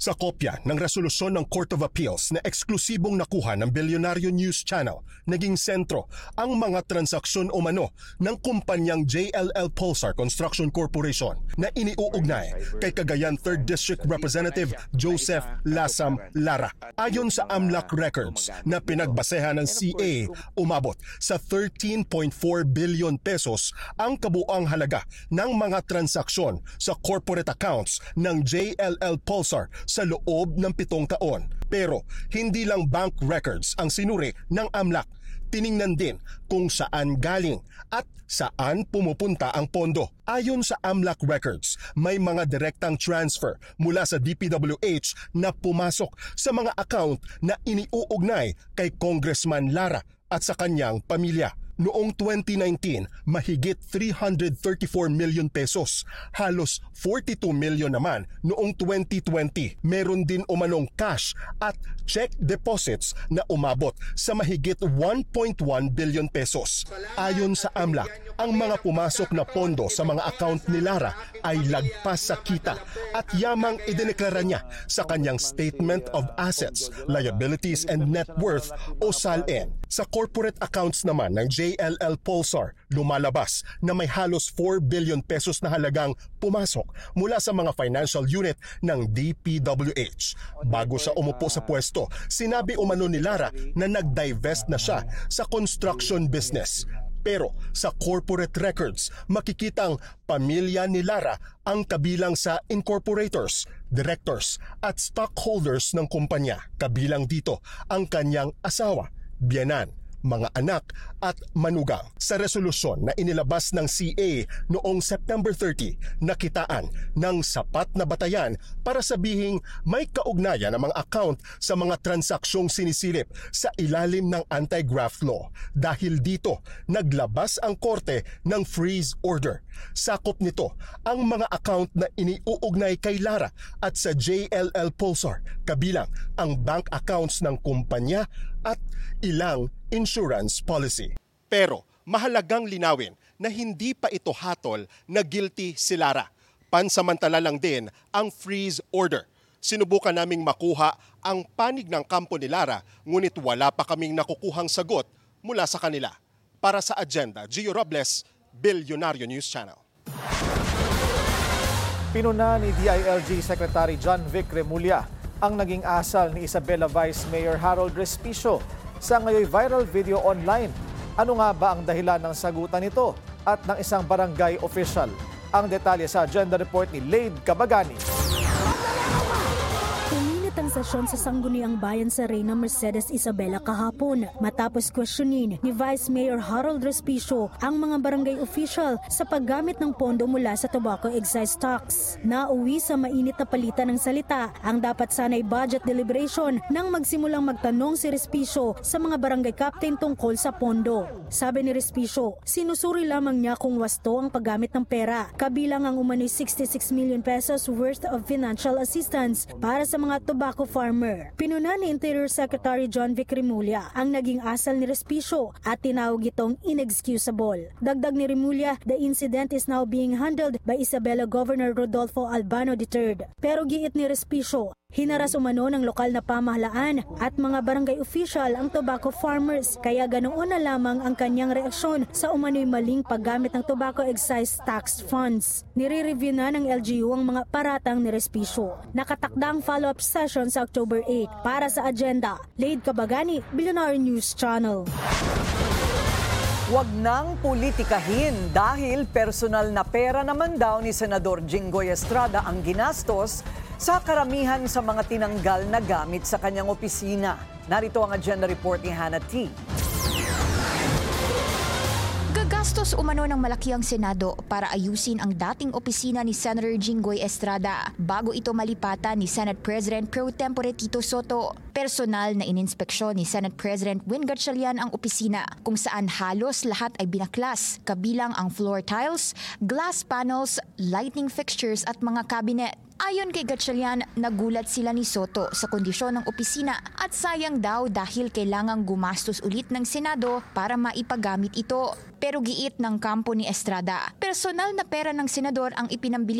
Sa kopya ng resolusyon ng Court of Appeals na eksklusibong nakuha ng Bilyonaryo News Channel, naging sentro ang mga transaksyon umano ng kumpanyang JLL Pulsar Construction Corporation na iniuugnay kay Cagayan 3rd District Representative Joseph Lasam Lara. Ayon sa AMLAC records na pinagbasehan ng CA, umabot sa 13.4 billion pesos ang kabuang halaga ng mga transaksyon sa corporate accounts ng JLL Pulsar sa loob ng 7 taon. Pero hindi lang bank records ang sinuri ng AMLAC. Tiningnan din kung saan galing at saan pumupunta ang pondo. Ayon sa AMLAC records, may mga direktang transfer mula sa DPWH na pumasok sa mga account na iniuugnay kay Congressman Lara at sa kanyang pamilya. Noong 2019, mahigit 334 million pesos, halos 42 million naman noong 2020. Meron din umanong cash at check deposits na umabot sa mahigit 1.1 billion pesos. Ayon sa AMLAC, ang mga pumasok na pondo sa mga account ni Lara ay lagpas sa kita at yamang idineklara niya sa kanyang Statement of Assets, Liabilities and Net Worth o SALN. Sa corporate accounts naman ng JLL Pulsar, lumalabas na may halos 4 billion pesos na halagang pumasok mula sa mga financial unit ng DPWH. Bago siya umupo sa pwesto, sinabi umano ni Lara na nag-divest na siya sa construction business. Pero sa corporate records, makikitang pamilya ni Lara ang kabilang sa incorporators, directors at stockholders ng kumpanya. Kabilang dito ang kanyang asawa, biyenan, mga anak at manugang. Sa resolusyon na inilabas ng CA noong September 30, nakitaan ng sapat na batayan para sabihing may kaugnayan ang mga account sa mga transaksyong sinisilip sa ilalim ng anti-graft law. Dahil dito, naglabas ang korte ng freeze order. Sakop nito ang mga account na iniuugnay kay Lara at sa JLL Pulsar, kabilang ang bank accounts ng kumpanya at ilang insurance policy. Pero mahalagang linawin na hindi pa ito hatol na guilty si Lara. Pansamantala lang din ang freeze order. Sinubukan naming makuha ang panig ng kampo ni Lara, ngunit wala pa kaming nakukuhang sagot mula sa kanila. Para sa Agenda, Gio Robles, Bilyonaryo News Channel. Pinuna ni DILG Secretary John Vic Remulla ang naging asal ni Isabela Vice Mayor Harold Respicio sa ngayoy viral video online. Ano nga ba ang dahilan ng sagutan nito at ng isang barangay official? Ang detalye sa agenda report ni Laid Cabagani. Ang sesyon sa Sangguniang Bayan sa Reyna Mercedes Isabela kahapon matapos questionin ni Vice Mayor Harold Respicio ang mga barangay official sa paggamit ng pondo mula sa tobacco excise tax. Nauwi sa mainit na palitan ng salita ang dapat sanay budget deliberation nang magsimulang magtanong si Respicio sa mga barangay captain tungkol sa pondo. Sabi ni Respicio, sinusuri lamang niya kung wasto ang paggamit ng pera, kabilang ang umano'y 66 million pesos worth of financial assistance para sa mga tobacco farmer. Pinuna ni Interior Secretary John Vic Remulla ang naging asal ni Respicio at tinawag itong inexcusable. Dagdag ni Remulla, the incident is now being handled by Isabela Governor Rodolfo Albano III. Pero giit ni Respicio, hinaras umano ng lokal na pamahalaan at mga barangay official ang tobacco farmers, kaya ganoon na lamang ang kanyang reaksyon sa umano'y maling paggamit ng tobacco excise tax funds. Nire-review na ng LGU ang mga paratang ni Respicio. Nakatakdang follow-up session sa October 8. Para sa Agenda, Laid Cabagani, Bilyonaryo News Channel. Huwag nang politikahin dahil personal na pera naman daw ni Senador Jinggoy Estrada ang ginastos sa karamihan sa mga tinanggal na gamit sa kanyang opisina. Narito ang agenda report ni Hannah T. Gagastos umano ng malaki ang Senado para ayusin ang dating opisina ni Senator Jinggoy Estrada bago ito malipatan ni Senate President Pro Tempore Tito Soto. Personal na ininspeksyon ni Senate President Win Gatchalian ang opisina kung saan halos lahat ay binaklas, kabilang ang floor tiles, glass panels, lighting fixtures at mga cabinet. Ayon kay Gatchalian, nagulat sila ni Soto sa kondisyon ng opisina at sayang daw dahil kailangang gumastos ulit ng Senado para maipagamit ito. Pero giit ng kampo ni Estrada, personal na pera ng senador ang ipinambili